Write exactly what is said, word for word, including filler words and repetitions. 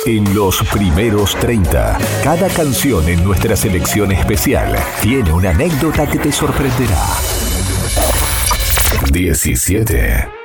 En los primeros treinta, cada canción en nuestra selección especial tiene una anécdota que te sorprenderá. diecisiete.